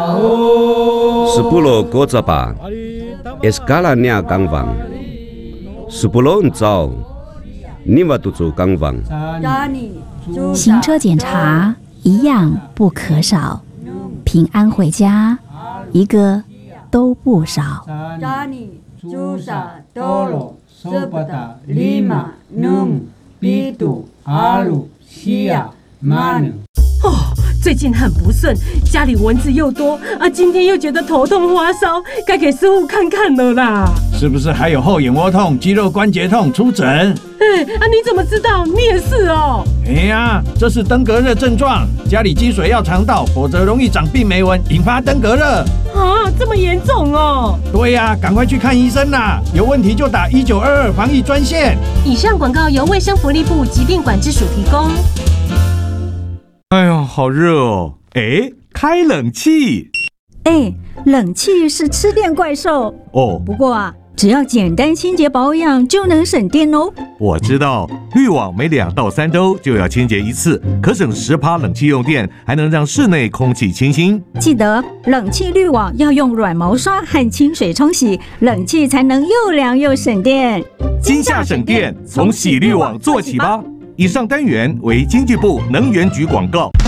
10:28 eskalanya gangwang 10:4 nimatutu gangwang。 行车检查一样不可少，平安回家一个都不少。 最近很不顺，家里蚊子又多啊，今天又觉得头痛发烧，该给师傅看看了啦。 是不是还有后眼窝痛、肌肉关节痛？出诊。 你怎么知道？你也是哦。 这是登革热症状，家里积水要常倒，否则容易长病媒蚊，引发登革热。 这么严重哦？ 对呀，赶快去看医生啦！有问题就打1922防疫专线。 以上广告由卫生福利部疾病管制署提供。 哎呦，好热哦！开冷气。 冷气是吃电怪兽哦。 不过只要简单清洁保养就能省电哦。 我知道，滤网每2到3周就要清洁一次，可省10%冷气用电，还能让室内空气清新。 记得冷气滤网要用软毛刷和清水冲洗，冷气才能又凉又省电。 今夏省电，从洗滤网做起吧。以上单元为经济部能源局广告。